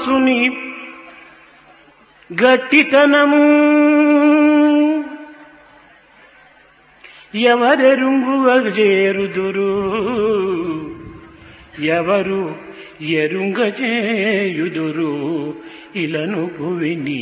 మనసుని గట్టితనము ఎవరెరుంగువజేరుదురు ఎవరు ఎరుంగజేయుదురు ఇలను భువిని.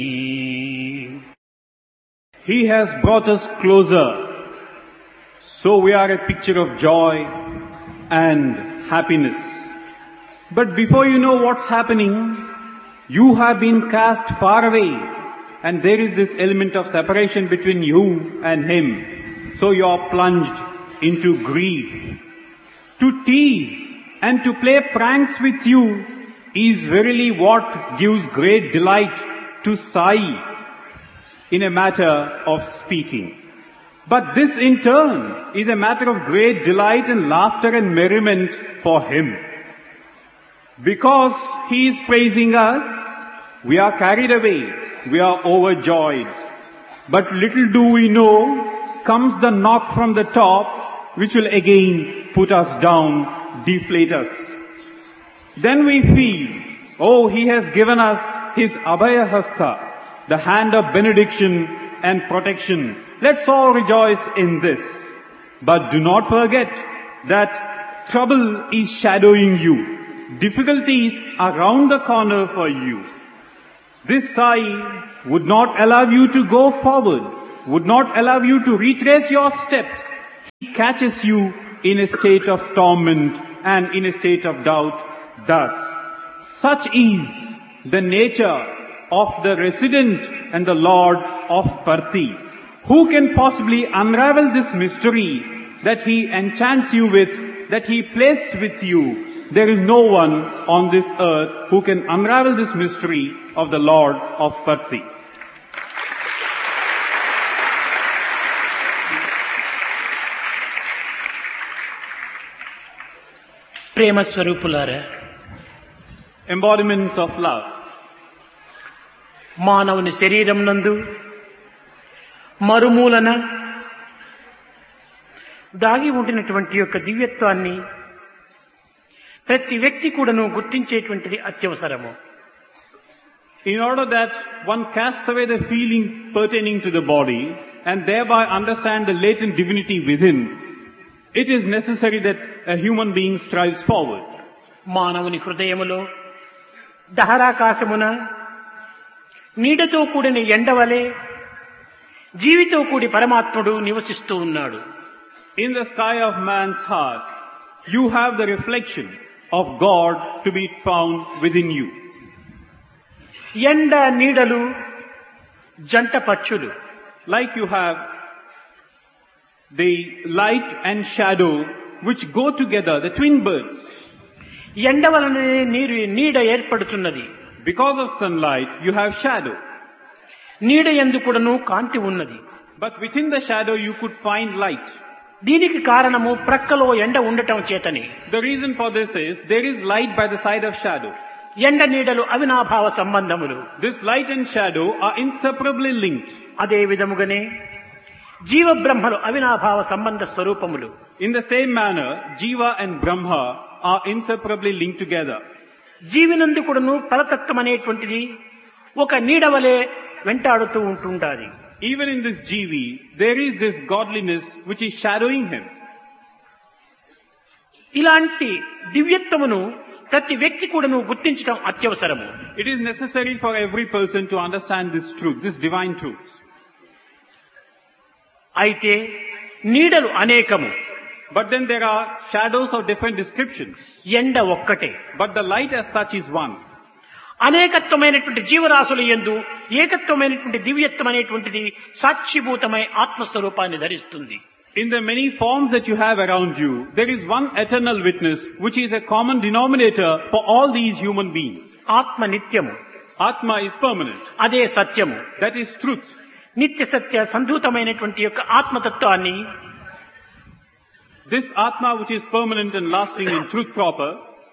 He has brought us closer, so we are a picture of joy and happiness. But before you know what's happening, you have been cast far away, and there is this element of separation between you and Him. So you are plunged into grief. To tease and to play pranks with you is verily what gives great delight to Sai in a matter of speaking. But this in turn is a matter of great delight and laughter and merriment for Him. Because He is praising us, we are carried away, we are overjoyed. But little do we know, comes the knock from the top, which will again put us down, deflate us. Then we feel, oh, He has given us His Abhaya Hasta, the hand of benediction and protection. Let's all rejoice in this. But do not forget that trouble is shadowing you. Difficulties are round the corner for you. This Sai would not allow you to go forward, would not allow you to retrace your steps. He catches you in a state of torment and in a state of doubt. Thus, such is the nature of the resident and the Lord of Parthi. Who can possibly unravel this mystery that He enchants you with, that He plays with you? There is no one on this earth who can unravel this mystery of the Lord of Parthi. ప్రేమ స్వరూపులారా, Embodiments of love. మానవుని శరీరం నందు మరుమూలన దాగి ఉండినటువంటి యొక్క దివ్యత్వాన్ని ప్రతి వ్యక్తి కూడాను గుర్తించేటువంటిది అత్యవసరము. In order that one casts away the feeling pertaining to the body and thereby understand the latent divinity within, it is necessary that a human being strives forward. మానవుని హృదయములో దహరాకాశమున నీడతో కూడిన ఎండవలే జీవితో కూడి పరమాత్ముడు నివసిస్తూ ఉన్నాడు. In the sky of man's heart, you have the reflection of God to be found within you. ఎండ నీడలు జంట పక్షులు. Like you have the light and shadow which go together, the twin birds. ఎండ వలనే నీడ ఏర్పడుతున్నది. Because of sunlight, you have shadow. నీడ యందు కూడాను కాంతి ఉన్నది. But within the shadow, you could find light. దీనికి కారణము ప్రక్కలో ఎండ ఉండటం చేతని. The reason for this is there is light by the side of shadow. ఎండ నీడలు అవినాభావ సంబంధములు. This light and shadow are inseparably linked. అదే విధముగానే జీవ బ్రహ్మలు అవినాభావ సంబంధ స్వరూపములు. In the same manner, Jiva and Brahma are inseparably linked together. జీవినందు కూడాను పరతత్వం అనేటువంటిది ఒక నీడవలే వెంటాడుతూ ఉంటుండాలి. Even in this Jivi, there is this godliness which is shadowing him. ఇలాంటి దివ్యత్వమును ప్రతి వ్యక్తి కూడాను గుర్తించడం అత్యవసరము. It is necessary for every person to understand this truth, this divine truth. అయితే నీడలు అనేకము. But then there are shadows of different descriptions. ఎండ ఒక్కటే. But the light as such is one. అనేకత్వమైనటువంటి జీవరాశుల యందు ఏకత్వమైనటువంటి దివ్యత్వం అనేటువంటిది సాక్షిభూతమై ఆత్మస్వరూపాన్ని ధరిస్తుంది. In the many forms that you have around you, there is one eternal witness which is a common denominator for all these human beings. ఆత్మ నిత్యము. Atma is permanent. అదే సత్యము. That is truth. నిత్య సత్య సంధూతమైనటువంటి యొక్క ఆత్మతత్వాన్ని This Atma which is permanent and lasting in truth proper,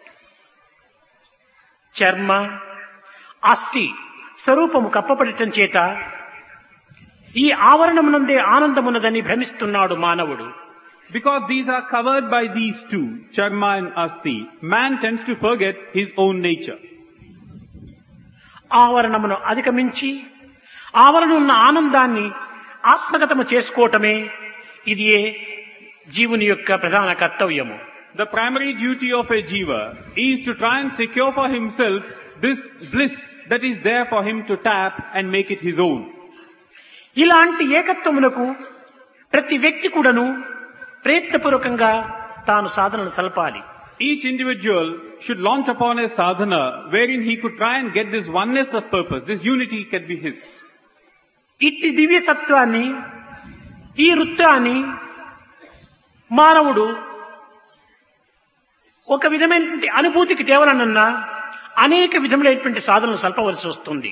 చర్మ అస్థి స్వరూపము కప్పబడటం చేత ఈ ఆవరణమునందే ఆనందమున్నదని భ్రమిస్తున్నాడు మానవుడు. because these are covered by these two, Charma and Asti, man tends to forget his own nature. ఆవరణమును అధిగమించి ఆవరణ ఉన్న ఆనందాన్ని ఆత్మగతము చేసుకోవటమే ఇది జీవుని యొక్క ప్రధాన కర్తవ్యము. The primary duty of a jiva is to try and secure for himself this bliss that is there for him to tap and make it his own. ఇలాంటి ఏకత్వమునకు ప్రతి వ్యక్తి కూడాను ప్రయత్నపూర్వకంగా తాను సాధనను సల్పాలి. Each individual should launch upon a sadhana wherein he could try and get this oneness of purpose, this unity can be his. ఇట్టి దివ్య సత్వాన్ని, ఈ వృత్తాన్ని మానవుడు ఒక విధమైనటువంటి అనుభూతికి తేవాలన్నా అనేక విధములైనటువంటి సాధనలు సల్పవలసి వస్తుంది.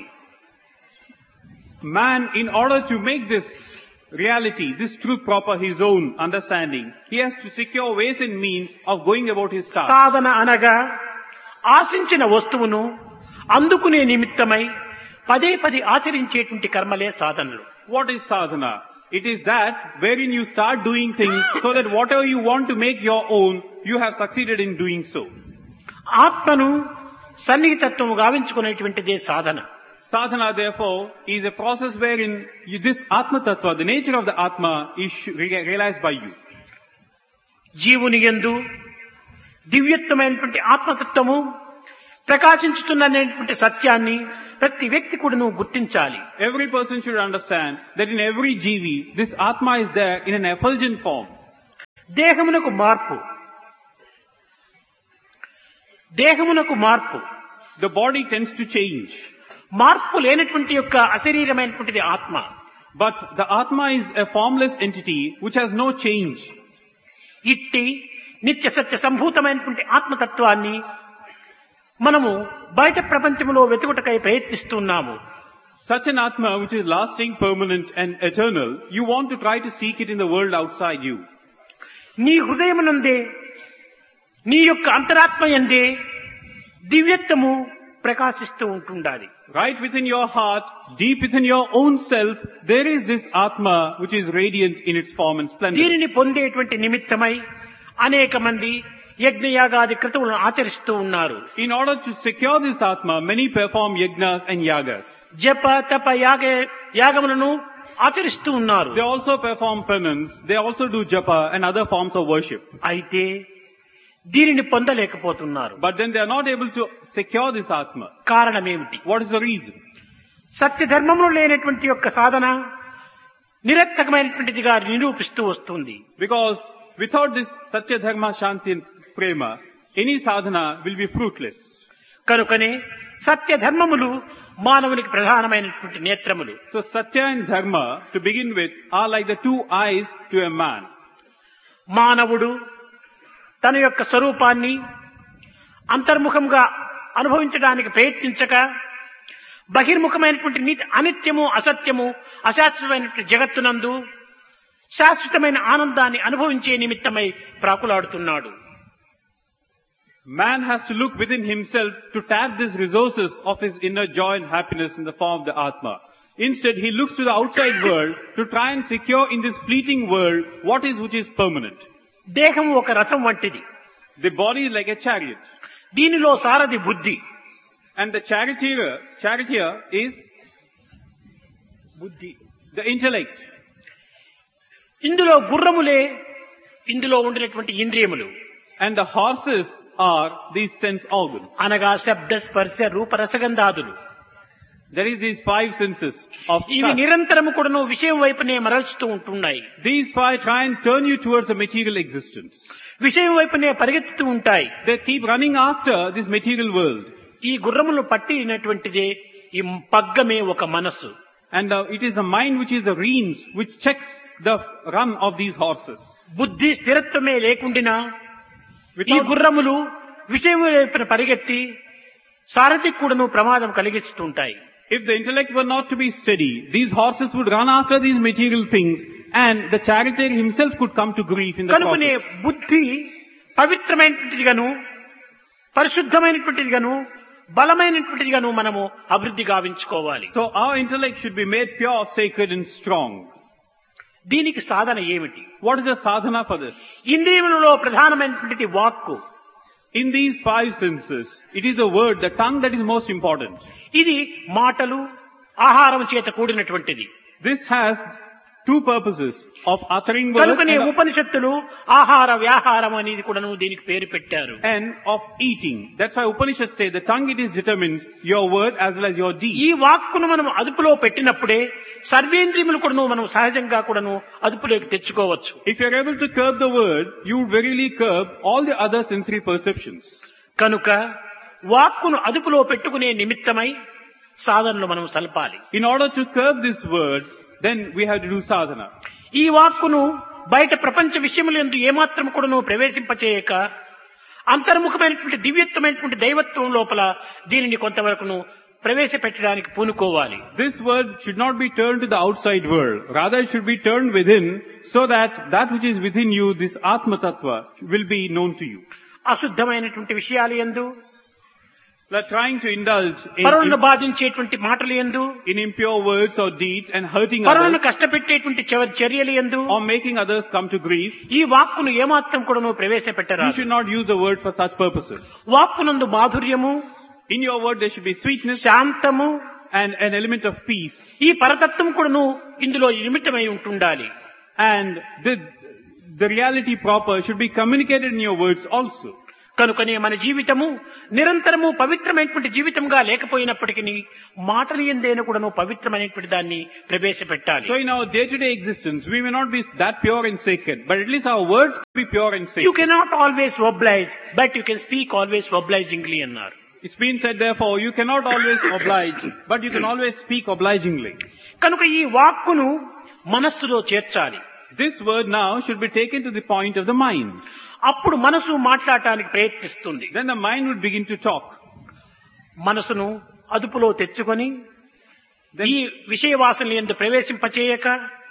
Man, in order to make this reality, this truth proper his own understanding, he has to secure ways and means of going about his task. సాధన అనగా ఆశించిన వస్తువును అందుకునే నిమిత్తమై పదే పదే ఆచరించేటువంటి కర్మలే సాధనలు. What is sadhana? It is that wherein you start doing things so that whatever you want to make your own, you have succeeded in doing so. ఆత్మను సన్నిహితత్వము గావించుకునేటువంటిదే సాధన. Sadhana, therefore, is a process wherein this Atma Tattva, the nature of the Atma, is realized by you. జీవుని యందు దివ్యత్వమైనటువంటి ఆత్మతత్వము ప్రకాశించుతున్నటువంటి సత్యాన్ని ప్రతి వ్యక్తి కూడా నువ్వు గుర్తించాలి. Every person should understand that in every jivi, this Atma is there in an effulgent form. దేహమునకు మార్పు. The body tends to change. మార్పు లేనటువంటి యొక్క అశరీరమైనటువంటిది ఆత్మ. But the Atma is a formless entity which has no change. ఇట్టి నిత్య సత్య సంభూతమైనటువంటి ఆత్మతత్వాన్ని మనము బయట ప్రపంచంలో వెతుకుటకై ప్రయత్నిస్తున్నాము. Such an Atma which is lasting, permanent and eternal, you want to try to seek it in the world outside you. నీ హృదయమునందే, నీ యొక్క అంతరాత్మ యందే దివ్యత్వము ప్రకాశిస్తూ ఉంటుండాలి. Right within your heart, deep within your own self, there is this Atma which is radiant in its form and splendor. దీనిని పొందేటువంటి నిమిత్తమై అనేక మంది యజ్ఞయాగాది క్రతువులను ఆచరిస్తూ ఉన్నారు. In order to secure this Atma, many perform yajnas and yagas. జప తప యాగములను ఆచరిస్తూ ఉన్నారు. They also perform penance, they also do japa and other forms of worship. అయితే దీనిని పొందలేకపోతున్నారు. But then they are not able to secure this Atma. కారణమేమిటి? What is the reason? సత్య ధర్మములు లేనటువంటి యొక్క సాధన నిరర్థకమైనటువంటిదిగా నిరూపిస్తూ వస్తుంది. Because without this Satya Dharma Shanti and Prema, any sadhana will be fruitless. కనుకనే సత్య ధర్మములు మానవునికి ప్రధానమైనటువంటి నేత్రములు. So Satya and Dharma, to begin with, are like the two eyes to a man. మానవుడు తన యొక్క స్వరూపాన్ని అంతర్ముఖంగా అనుభవించడానికి ప్రయత్నించక బహిర్ముఖమైనటువంటి అనిత్యము, అసత్యము, అశాశ్వతమైనటువంటి జగత్తునందు శాశ్వతమైన ఆనందాన్ని అనుభవించే నిమిత్తమై ప్రాకులాడుతున్నాడు. Man has to look within himself to tap these resources of his inner joy and happiness in the form of the Atma. Instead, he looks to the outside world to try and secure in this fleeting world which is permanent. దేహం ఒక రథం వంటిది. The body is like a chariot. దీనిలో సారథి బుద్ధి. And the charioteer is బుద్ధి, the intellect. ఇందులో గుర్రములే ఇందులో ఉండినటువంటి ఇంద్రియములు. And the horses are these sense organs. అనగా శబ్ద స్పర్శ రూప రసగంధాదులు. There is these five senses of ఇవి touch. నిరంతరము కూడాను విషయం వైపునే మరల్చుతూ ఉంటున్నాయి. These five try and turn you towards a material existence. విషయం వైపునే పరిగెత్తుతూ ఉంటాయి. They keep running after this material world. ఈ గుర్రములు పట్టినటువంటిదే ఈ పగ్గమే ఒక మనస్సు. And it is the mind which is the reins which checks the run of these horses. బుద్ధి స్థిరత్వమే లేకుండినా ఈ Without, గుర్రములు విషయం వైపున పరిగెత్తి సారథికి కూడాను ప్రమాదం కలిగిస్తుంటాయి. if the intellect were not to be steady, these horses would run after these material things and the charioteer himself could come to grief in the కనుకనే process. బుద్ధి పవిత్రమైనటువంటిదిగాను పరిశుద్ధమైనటువంటిదిగాను బలమైనటువంటిదిగాను మనము అభివృద్ధి గావించుకోవాలి. So our intellect should be made pure, sacred and strong. దీనికి సాధన ఏమిటి? What is the sadhana for this? ఇంద్రియములలో ప్రధానమైనటువంటిది వాక్కు. In these five senses, it is the word, the tongue that is most important. ఇది మాటలు ఆహారం చేత కూడినటువంటిది. This has two purposes of uttering words కనుకనే ఉపనిషత్తులు ఆహార వ్యాహారం అనేది కూడా దీనికి పేరు పెట్టారు. and of eating. That's why Upanishads say the tongue it is determines your word as well as your deed. ఈ వాక్కును మనం అదుపులో పెట్టినప్పుడే సర్వేంద్రియములు కూడా మనం సహజంగా కూడా అదుపులోకి తెచ్చుకోవచ్చు. If you are able to curb the word, you would verily curb all the other sensory perceptions. కనుక వాక్కును అదుపులో పెట్టుకునే నిమిత్తమై సాధనలు మనం సల్పాలి. In order to curb this word, then we have to do sadhana. ఈ వాక్కును బయట ప్రపంచ విషయములందు ఏమాత్రం కూడా ప్రవేశింపచేయక అంతర్ముఖమైనటువంటి దివ్యత్వమైనటువంటి దైవత్వం లోపల దీనిని కొంతవరకును ప్రవేశపెట్టడానికి పూనుకోవాలి. This word should not be turned to the outside world. Rather, it should be turned within, so that that which is within you, this Atma Tattva, will be known to you. అశుద్ధమైనటువంటి విషయాలు యందు, We are trying to indulge పరులను బాధించేటువంటి మాటలు యందు, in impure words or deeds and hurting పరులను others, కష్టపెట్టేటువంటి చర్యలు యందు or making others come to grief. ఈ వాక్కును ఏమాత్రం కూడా ప్రవేశపెట్టరా. You should not use the word for such purposes. వాక్కునందు మాధుర్యము, In your word there should be sweetness శాంతము, and an element of peace. ఈ పరతత్వం కూడాను ఇందులో నిమిత్తమై ఉంటుండాలి. And the reality proper should be communicated in your words also. కనుకనే మన జీవితము నిరంతరము పవిత్రమైనటువంటి జీవితంగా లేకపోయినప్పటికీ మాటలు ఎందైనా కూడాను పవిత్రమైనటువంటి దాన్ని ప్రవేశపెట్టాలి. So in our day-to-day existence, we may not be that pure and sacred, but at least our words could be pure and sacred. You cannot always oblige, but you can speak always obligingly అన్నారు. It's been said therefore, you cannot always oblige, but you can always speak obligingly. కనుక ఈ వాక్కును మనస్సులో చేర్చాలి. This word now should be taken to the point of the mind. అప్పుడు మనసు మాట్లాడటానికి ప్రయత్నిస్తుంది. Then the mind would begin to talk. మనసును అదుపులో తెచ్చుకొని ఈ విషయ వాసనలు యందు ప్రవేశింపచేయక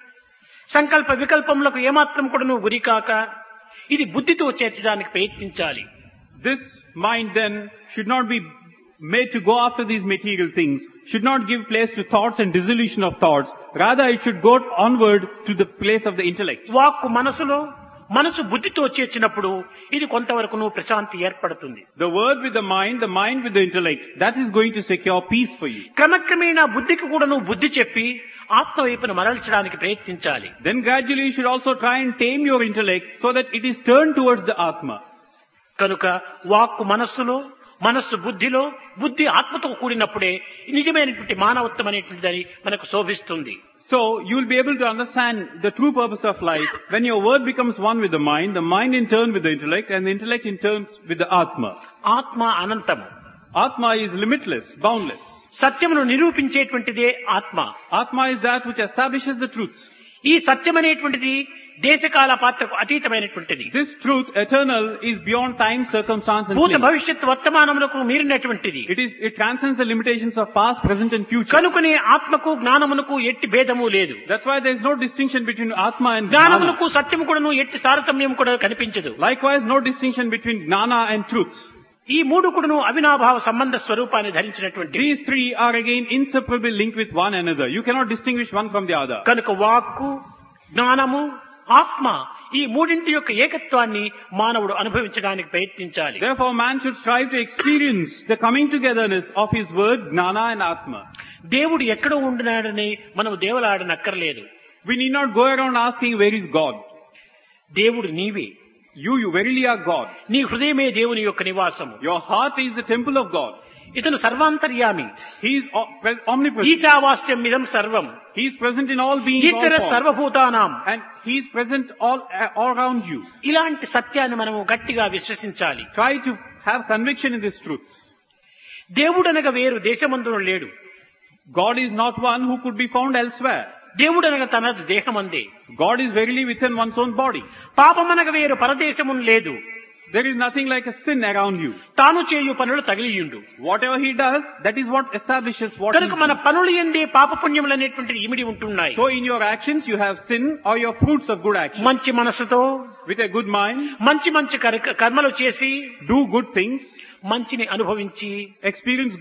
సంకల్ప వికల్పములకు ఏమాత్రం కూడా గురికాక ఇది బుద్ధితో చేర్చడానికి ప్రయత్నించాలి. This mind then should not be made to go after these material things, should not give place to thoughts and dissolution of thoughts. Rather, it should go onward to the place of the intellect. వాక్కు మనసులో, మనసు బుద్ధితో చేర్చినప్పుడు ఇది కొంతవరకు ప్రశాంతి ఏర్పడుతుంది. The word with the mind with the intellect, that is going to secure peace for you. క్రమక్రమేణా బుద్ధికి కూడా బుద్ధి చెప్పి ఆత్మ వైపును మరల్చడానికి ప్రయత్నించాలి. Then gradually you should also try and tame your intellect so that it is turned towards the Atma. కనుక వాక్కు మనస్సులో, మనస్సు బుద్ధిలో, బుద్ధి ఆత్మతో కూడినప్పుడే నిజమైనటువంటి మానవత్వం అనేటువంటిది మనకు శోభిస్తుంది. So you will be able to understand the true purpose of life when your word becomes one with the mind in turn with the intellect, and the intellect in turn with the Atma. ఆత్మ అనంతము. Atma is limitless, boundless. సత్యమును నిరూపించేటువంటిదే ఆత్మ. Atma is that which establishes the truth. ఈ సత్యం అనేటువంటిది దేశకాల పాత్రకు అతీతమైనటువంటిది. This truth, eternal, is beyond time, circumstance and భూత place. భవిష్యత్ వర్తమానములకు మీరినటువంటిది. It transcends the limitations of past, present and future. కనుకనే ఆత్మకు జ్ఞానమునకు ఎట్టి భేదము లేదు. That's why there is no distinction between Atma and Gnana. జ్ఞానమునకు సత్యము కూడాను ఎట్టి తారతమ్యం కూడా కనిపించదు. Likewise, no distinction between Gnana and truth. ఈ మూడు కూడాను అవినాభావ సంబంధ స్వరూపాన్ని ధరించినటువంటి. These three are again inseparably linked with one another. You cannot distinguish one from the other. కనుక వాక్కు, జ్ఞానము, ఆత్మ ఈ మూడింటి యొక్క ఏకత్వాన్ని మానవుడు అనుభవించడానికి ప్రయత్నించాలి. Therefore, man should strive to experience the coming togetherness of his word, Gnana and Atma. దేవుడు ఎక్కడ ఉంటున్నాడని మనం దేవులాడనక్కర్లేదు. We need not go around asking where is God. దేవుడు నీవే. You verily are God. నీ హృదయమే దేవుని యొక్క నివాసము. Your heart is the temple of God. ఇతను సర్వాంతర్యామి. He is omnipresent. ఈశావాస్యం ఇదం సర్వం. He is present in all beings, all Eshwara forms. సర్వభూతానాం. And He is present all around you. ఇలాంటి సత్యాన్ని మనము గట్టిగా విశ్వసించాలి. Try to have conviction in this truth. దేవుడనగా వేరు దేశమందున లేడు. God is not one who could be found elsewhere. దేవుడనగా తన దేహమందే. God is verily within one's own body. పాపమనగా వేరు పరదేశమును లేదు. There is nothing like a sin around you. తాను చేయు పనులు తగిలియుండు. Whatever he does, that is what establishes what కనుక మన పనులు ఎందే పాపపుణ్యములు అనేటువంటిది ఇమిడి ఉంటున్నాయి. So in your actions you have sin or your fruits of good action. మంచి మనసుతో, With a good mind, మంచి కర్మలు చేసి, do good things, మంచిని అనుభవించి, experience good,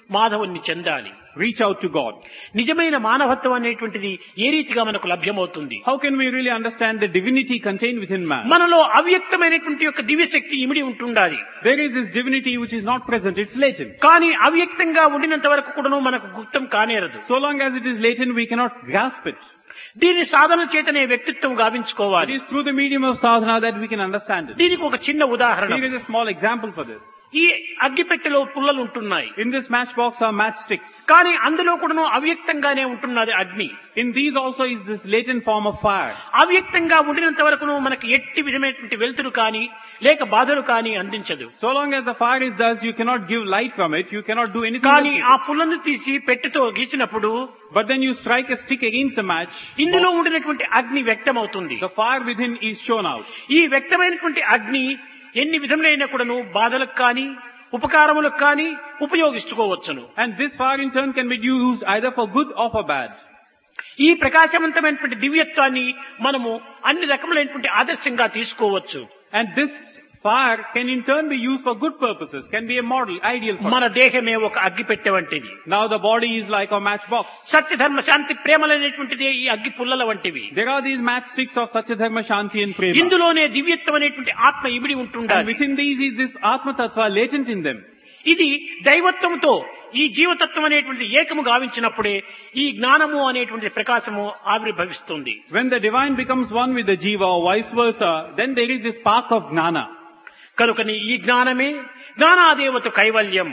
మాధవుణ్ణి చెందాలి. Reach out to God. నిజమైన మానవత్వం అనేటువంటిది ఏ రీతిగా మనకు లభ్యమవుతుంది? How can we really understand the divinity contained within man? మనలో అవ్యక్తమైనటువంటి యొక్క దివ్యశక్తి ఇమిడి ఉంటుండాలి. There is this divinity which is not present, it's latent. కానీ అవ్యక్తంగా ఉండినంత వరకు కూడాను మనకు గుప్తం కానేరదు. So long as it is latent, we cannot grasp it. దీని సాధన చేతనే వ్యక్తిత్వం గావించుకోవాలి. It is through the medium of sadhana that we can understand it. దీనికి ఒక చిన్న ఉదాహరణ. Here is a small example for this. ఈ అగ్గిపెట్టెలో పుల్లలు ఉంటున్నాయి. In this matchbox are matchsticks. కానీ అందులో కూడాను అవ్యక్తంగానే ఉంటున్నది అగ్ని. In these also is this latent form of fire. అవ్యక్తంగా ఉండినంత వరకును మనకి ఎట్టి విధమైనటువంటి వెలుతురు కానీ లేక బాధలు కానీ అందించదు. So long as the fire is thus, you cannot give light from it, you cannot do anything. కానీ with ఆ it. పుల్లను తీసి పెట్టెతో గీచినప్పుడు But then you strike a stick against the match, ఇందులో ఉండినటువంటి అగ్ని వ్యక్తమవుతుంది. the fire within is shown out. ఈ వ్యక్తమైనటువంటి అగ్ని ఎన్ని విధములైన కూడాను బాధలకు కానీ ఉపకారములకు కానీ ఉపయోగించుకోవచ్చును. And this fire in turn can be used either for good or for bad. ఈ ప్రకాశవంతమైనటువంటి దివ్యత్వాన్ని మనము అన్ని రకములైనటువంటి ఆదర్శంగా తీసుకోవచ్చు. And this fire can in turn be used for good purposes, can be a model, ideal for మన us. దేహమే ఒక అగ్గిపెట్టె వంటిది. Now the body is like a matchbox. సత్య ధర్మ శాంతి ప్రేమలనేటువంటిది ఈ అగ్గి పుల్లల వంటివి. There are these matchsticks of Satyadharma, Shanti and Prema. ఇందులోనే దివ్యత్వం అనేటువంటి ఆత్మ ఇమిడి And ఉంటుండాలి. within these is this Atma Tattva latent in them. ఇది దైవత్వంతో ఈ జీవతత్వం అనేటువంటి ఏకము గావించినప్పుడే ఈ జ్ఞానము అనేటువంటి ప్రకాశము ఆవిర్భవిస్తుంది. When the divine becomes one with the Jiva or vice versa, then there is this spark of Gnana. కనుకని ఈ జ్ఞానమే జ్ఞానాదేవత కైవల్యం.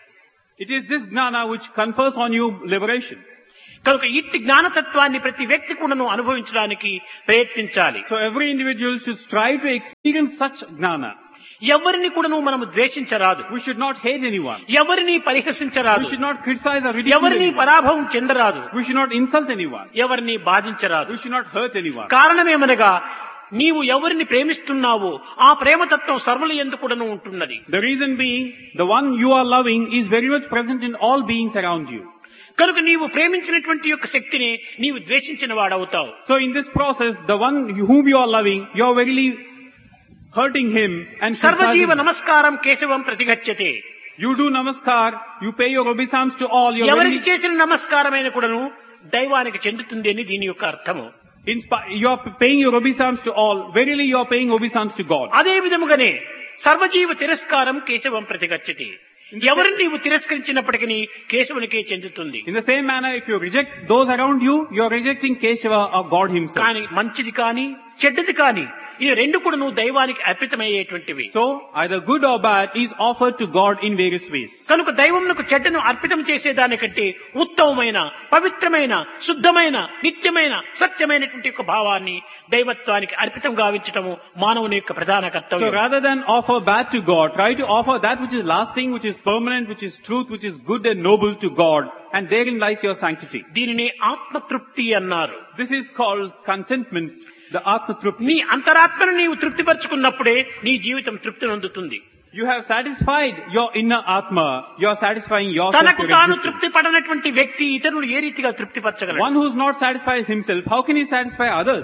It is this Gnana which confers on you liberation. కనుక ఇట్టి జ్ఞానతత్వాన్ని ప్రతి వ్యక్తి కూడాను అనుభవించడానికి ప్రయత్నించాలి. So every individual should strive to experience such Gnana. ఎవరిని కూడాను మనము ద్వేషించరాదు. We should not hate anyone. ఎవరిని పరిహసించరాదు. We should not criticize or ridicule ఎవరిని anyone. పరాభవం చెందరాదు. We should not insult anyone. ఎవరిని బాధించరాదు. We should not hurt anyone. కారణమేమనగా నీవు ఎవరిని ప్రేమిస్తున్నావో ఆ ప్రేమతత్వం సర్వుల యందు కూడాను ఉంటున్నది. The reason being, the one you are loving is very much present in all beings around you. కనుక నీవు ప్రేమించినటువంటి యొక్క శక్తిని నీవు ద్వేషించిన వాడవుతావు. So in this process, the one whom you are loving, you are verily hurting him and సర్వజీవ criticizing him. నమస్కారం కేశవం ప్రతిగచ్చతే. You do namaskar, you pay your obeisance to all. You are ఎవరికి verily, చేసిన నమస్కారమైన కూడాను దైవానికి చెందుతుంది అని దీని యొక్క అర్థము. you are paying your obeisance to all. Verily you are paying obeisance to God. అదే విధముగానే సర్వజీవ తిరస్కారం కేశవం ప్రతిగచ్చతి. ఎవరిని నీవు తిరస్కరించినప్పటికీ కేశవునికే చెందుతుంది. In the same manner, if you reject those around you, you are rejecting Keshava or God himself. కానీ మంచిది కానీ చెడ్డది కానీ ఈ రెండు కూడా నువ్వు దైవానికి అర్పితమయ్యేటువంటివి. So either good or bad is offered to God in various ways. కనుక దైవమునకు చెడ్డను అర్పితం చేసేదానికంటే ఉత్తమమైన పవిత్రమైన శుద్ధమైన నిత్యమైన సత్యమైనటువంటి యొక్క భావాన్ని దైవత్వానికి అర్పితం గావించటము మానవుని యొక్క ప్రధాన So కర్తవ్యం. rather than offer bad to God, try to offer that which is lasting, which is permanent, which is truth, which is good and noble to God, and therein lies your sanctity. దీనిని ఆత్మతృప్తి అన్నారు. This is called contentment, the Atma Trupti. నీ అంతరాత్మను నీవు తృప్తిపరచుకున్నప్పుడే నీ జీవితం తృప్తి నొందుతుంది. You have satisfied your inner Atma, you are satisfying yourself. తనకు your తాను existence. తృప్తి పడనటువంటి వ్యక్తి ఇతరులు ఏ రీతిగా తృప్తిపరచగలడు? One who is not satisfied himself, how can he satisfy others?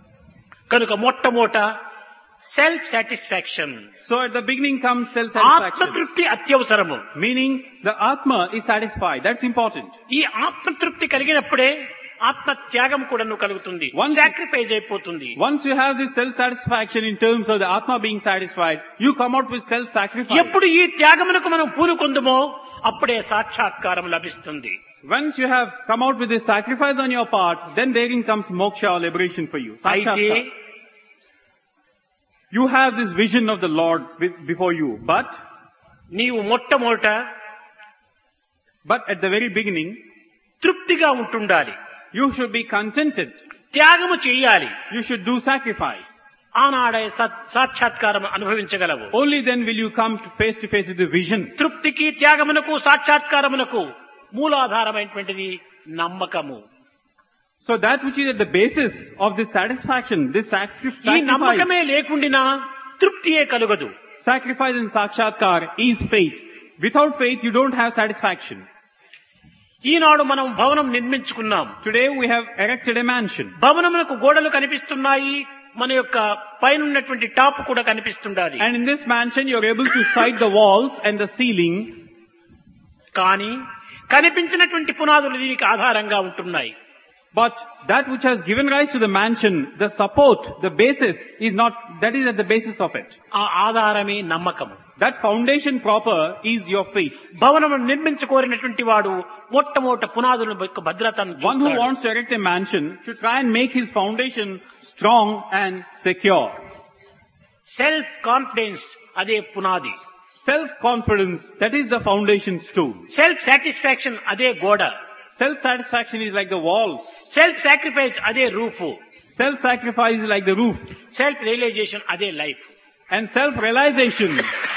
కనుక మొట్టమొదట self satisfaction, So at the beginning comes self-satisfaction. ఆత్మతృప్తి అత్యవసరము. Meaning the Atma is satisfied. That's important. ఈ ఆత్మతృప్తి కలిగినప్పుడే ఆత్మ త్యాగం కూడా కలుగుతుంది, Once- సాక్రిఫైస్ అయిపోతుంది. Once you have this self-satisfaction in terms of the Atma being satisfied, you come out with self-sacrifice. ఎప్పుడు ఈ త్యాగమునకు మనం పూనుకొందుమో అప్పుడే సాక్షాత్కారం లభిస్తుంది. Once you have come out with this sacrifice on your part, then therein comes moksha or liberation for you. అయితే Sakshatkar. You have this vision of the Lord before you, but నీవు మొట్టమొదట at the very beginning, తృప్తిగా ఉంటుండాలి, you should be contented. త్యాగము చెయ్యాలి. You should do sacrifice. ఆనాడే సాక్షాత్కారం అనుభవించగలవు. Only then will you come face to face with the vision. తృప్తికి త్యాగమునకు సాక్షాత్కారమునకు మూలాధారమైనటువంటిది నమ్మకము. So that which is at the basis of this satisfaction, this ఈ sacrifice, నమ్మకమే లేకుండినా తృప్తియే కలుగదు. sacrifice and sakshatkar is faith. Without faith, you don't have satisfaction. ఈనాడు మనం భవనం నిర్మించుకున్నాం. Today we have erected a mansion. భవనమునకు గోడలు కనిపిస్తున్నాయి, మన యొక్క పైన ఉన్నటువంటి టాప్ కూడా కనిపిస్తుండాలి. And in this mansion, you're able to sight the walls and the ceiling. కానీ కనిపించినటువంటి పునాదులు దీనికి ఆధారంగా ఉంటున్నాయి. But that which has given rise to the mansion, the support, the basis is not, that is at the basis of it. ఆ ఆధారమే నమ్మకము. That foundation proper is your faith. భవనము నిర్మించుకోరినటువంటి వాడు మొట్టమొదట పునాదుల యొక్క భద్రతను One who wants to erect a mansion should try and make his foundation strong and secure. Self confidence అదే పునాది. Self-confidence, that is the foundation stone. Self satisfaction అదే గోడ. Self-satisfaction is like the walls. Self sacrifice అదే roof. Self-sacrifice is like the roof. Self realisation అదే life. And self-realization,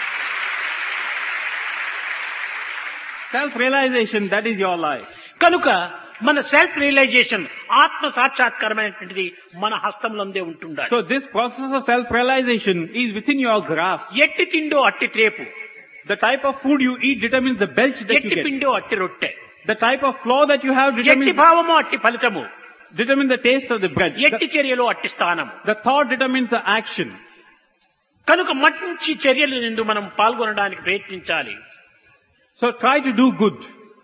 that is your life. కనుక మన self realisation ఆత్మ సాక్షాత్కారమైనటువంటిది మన హస్తంలోనే ఉంటుండాలి. So this process of self-realization is within your grasp. ఎట్టి తిండో అట్టి త్రేపు. The type of food you eat determines the belch that you ఎట్టి get. పిండో అట్టి రొట్టె. The type of flour that you have ఎట్టి determines భావమో అట్టి ఫలితము. the taste of the bread. ఎట్టి చర్యలో అట్టి స్థానము. The thought determines the action. కనుక మంచి చర్యలు నిండు మనం పాల్గొనడానికి ప్రయత్నించాలి. So try to do good.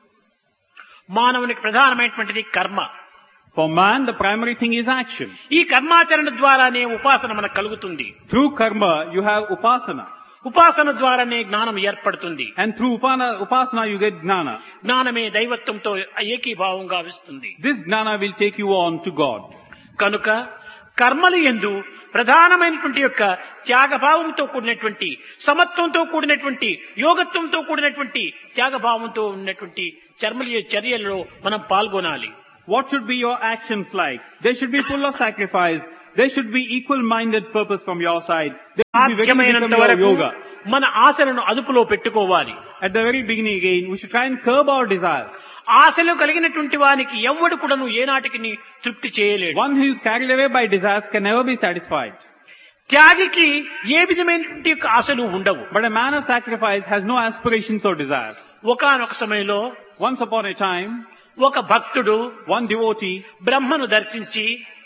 మానవునికి ప్రధానమైనటువంటిది కర్మ. For man, the primary thing is action. ఈ కర్మాచరణ ద్వారానే ఉపాసన మనకు కలుగుతుంది. Through karma, you have upasana. ఉపాసన ద్వారానే జ్ఞానం ఏర్పడుతుంది. And through upasana, you get gnana. జ్ఞానమే దైవత్వంతో ఏకీభావంగా వస్తుంది. This gnana will take you on to God. కనుక కర్మలు యందు ప్రధానమైనటువంటి యొక్క త్యాగభావంతో కూడినటువంటి, సమత్వంతో కూడినటువంటి, యోగత్వంతో కూడినటువంటి త్యాగభావంతో ఉన్నటువంటి చర్యలలో మనం పాల్గొనాలి. What should be your actions like? They should be full of sacrifice. There should be equal-minded purpose from your side. There should be సాధ్యమైనంత very వరకు yoga. మన ఆశలను అదుపులో పెట్టుకోవాలి. At the very beginning again, we should try and curb our desires. ఆశలు కలిగినటువంటి వానికి ఎవ్వడు కూడాను ఏనాటికి తృప్తి చేయలేడు. One who is carried away by desires can never be satisfied. త్యాగికి ఏ విధమైనటువంటి ఆశలు ఉండవు. But a man of sacrifice has no aspirations or desires. ఒకానొక సమయంలో Once upon a time, ఒక భక్తుడు one devotee బ్రహ్మను దర్శించి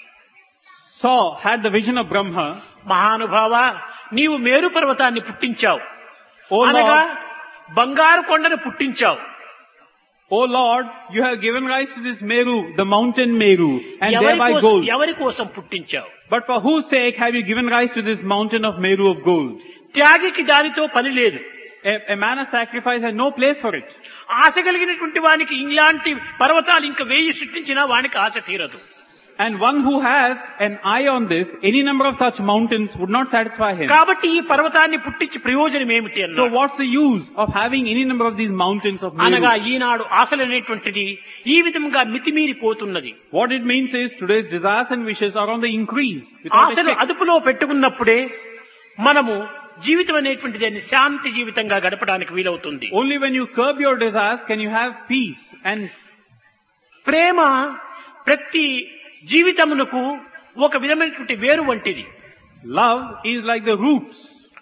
had the vision of Brahma. మహానుభావ, నీవు మేరు పర్వతాన్ని పుట్టించావు, O అనగా Lord, బంగారు కొండను పుట్టించావు. O Lord, you have given rise to this Meru, the mountain Meru, and thereby gold. ఎవరి కోసం పుట్టించావు? But for whose sake have you given rise to this mountain of Meru of gold? త్యాగికి దానితో పని లేదు. A man of sacrifice has no place for it. ఆశ కలిగినటువంటి వానికి ఇలాంటి పర్వతాలు ఇంకా 1000 సృష్టించినా వానికి ఆశ తీరదు. And one who has an eye on this, any number of such mountains would not satisfy him. కాబట్టి ఈ పర్వతాన్ని పుట్టించి ప్రయోజనం ఏమిటి అన్న? So what's the use of having any number of these mountains of Meru? అనగా ఈనాడు ఆశలు అనేటువంటిది ఈ విధంగా మితిమీరిపోతున్నది. What it means is today's desires and wishes are on the increase. Without a ఆశలు check. అదుపులో పెట్టుకున్నప్పుడే మనము జీవితం అనేటువంటిది శాంతి జీవితంగా గడపడానికి వీలవుతుంది. Only when you curb your desires can you have peace. And ప్రేమ ప్రతి జీవితమునకు ఒక విధమైనటువంటి వేరు వంటిది. love is like the roots.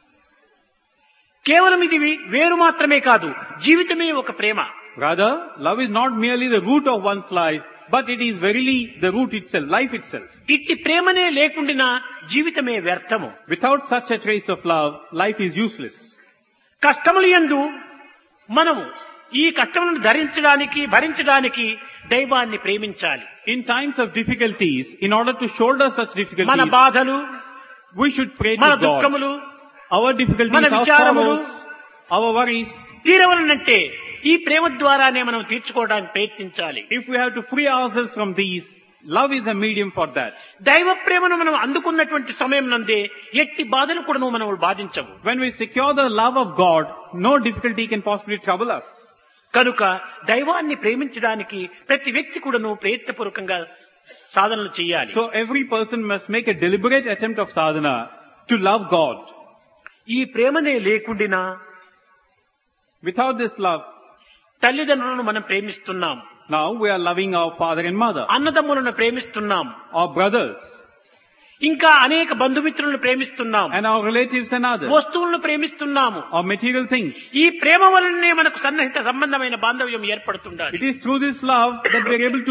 కేవలం ఇది వేరు మాత్రమే కాదు, జీవితమే ఒక ప్రేమ. Rather, love is not merely the root of one's life, but it is verily the root itself, life itself. ఇట్టి ప్రేమనే లేకుండినా జీవితమే వ్యర్థము. Without such a trace of love, life is useless. కష్టములు యందు మనము ఈ కష్టములను భరించడానికి దైవాన్ని ప్రేమించాలి. In times of difficulties, in order to shoulder such మన difficulties, బాధలు, we should pray మన to God. దుఃఖములు, Our difficulties, మన our విచారములు, sorrows, our worries, తీరవలనంటే ఈ ప్రేమ ద్వారానే మనం తీర్చుకోవడానికి ప్రయత్నించాలి. if we have to free ourselves from these, love is a medium for that. దైవ ప్రేమను మనం అందుకున్నటువంటి సమయం నందే ఎట్టి బాధలు కూడా మనం బాధించవు. When we secure the love of God, no difficulty can possibly trouble us. కనుక దైవాన్ని ప్రేమించడానికి ప్రతి వ్యక్తి కూడాను ప్రయత్నపూర్వకంగా సాధనలు చేయాలి. So every person must make a deliberate attempt of sadhana to love God. ఈ ప్రేమనే లేకుండినా Without this love, తల్లిదండ్రులను మనం ప్రేమిస్తున్నాం, now we are loving our father and mother, అన్నదమ్ములను ప్రేమిస్తున్నాం, our brothers, ఇంకా అనేక బంధుమిత్రులను ప్రేమిస్తున్నాం, and our relatives and others, వస్తువులను ప్రేమిస్తున్నాము. our material things. ఈ ప్రేమ వలనే మనకు సన్నిహిత సంబంధమైన బాంధవ్యం ఏర్పడుతుండాలి. It is through this love that we are able to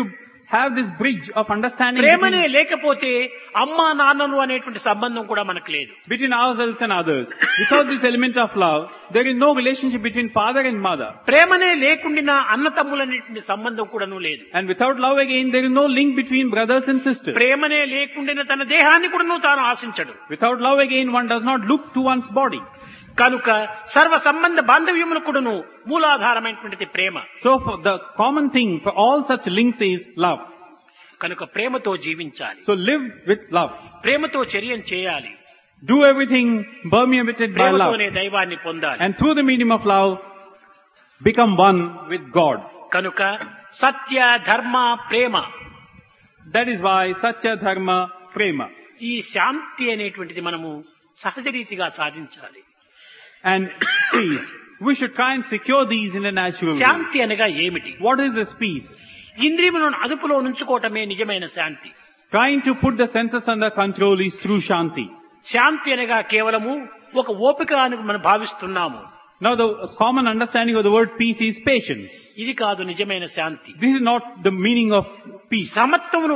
have this bridge of understanding ప్రేమనే లేకపోతే అమ్మా నాన్నలు అనేటువంటి సంబంధం కూడా మనకు లేదు. between ourselves and others. Without this element of love, there is no relationship between father and mother. ప్రేమనే లేకుండా అన్న తమ్ములు అనేటువంటి సంబంధం కూడాను లేదు. And without love again, there is no link between brothers and sisters. ప్రేమనే లేకుండా తన దేహాన్ని కూడాను తాను ఆశించడు. Without love again, one does not look to one's body. కనుక సర్వ సంబంధ బాంధవ్యములు కూడాను మూలాధారమైనటువంటిది ప్రేమ. So for the common thing for all such links is love. కనుక ప్రేమతో జీవించాలి. So live with love. ప్రేమతో చర్యం చేయాలి. Do everything permeated by love. ప్రేమతోనే దైవాన్ని పొందాలి. And through the medium of love, become one with God. కనుక సత్య ధర్మ ప్రేమ, That is why Satya Dharma Prema. ఈ శాంతి అనేటువంటిది మనము సహజ రీతిగా సాధించాలి. And peace. We should try and secure these in a natural way. శాంతి అనగా ఏమిటి? What is this peace? ఇంద్రియములను అదుపులో ఉంచుకోవటమే నిజమైన శాంతి. Trying to put the senses under control is true Shanti. శాంతి అనగా కేవలము ఒక ఓపిక అని మనం భావిస్తున్నాము. Now the common understanding of the word peace is patience. ఇది కాదు నిజమైన శాంతి. This is not the meaning of peace. సమత్వమును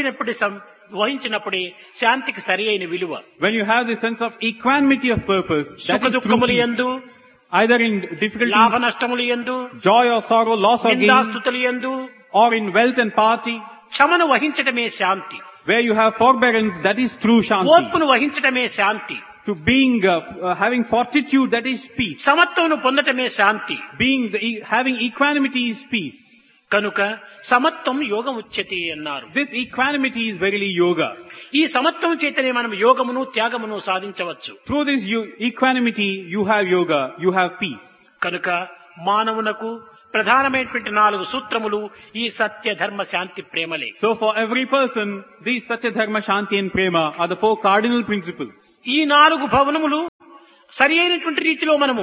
వహించినప్పుడే శాంతికి సరి అయిన విలువ. When you have the sense of equanimity of purpose, that సుఖ is true దుఃఖములు peace. యందు, Either in లాభ difficulties, నష్టములు యందు, joy or sorrow, loss or gain, నిందాస్తుతులు యందు or in wealth and party, క్షమను వహించటమే Shanti. where you have forbearance, that is true Shanti. ఓర్పును వహించటమే శాంతి. To being, having fortitude, that is peace. సమత్వమును పొందటమే Shanti. Having equanimity is peace. కనుక సమత్వం యోగం ఉచ్యతే అన్నారు. This equanimity is verily yoga. ఈ సమత్వం చేతనే మనం యోగమును త్యాగమును సాధించవచ్చు. Through this equanimity, you have yoga, you have peace. కనుక మానవునకు ప్రధానమైనటువంటి 4 సూత్రములు ఈ సత్య ధర్మ శాంతి ప్రేమలే. So for every person, these Satya Dharma Shanti and Prema are the 4 cardinal principles. ఈ 4 భవనములు సరి అయినటువంటి రీతిలో మనము